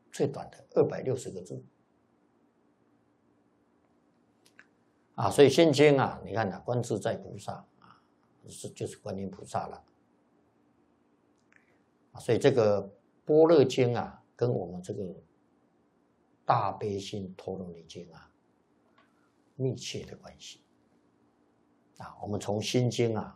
最短的260个字啊，所以心经啊，你看啊，观自在菩萨啊，就是观音菩萨了啊，所以这个般若经啊，跟我们这个大悲心陀罗尼经啊，密切的关系啊。我们从心经啊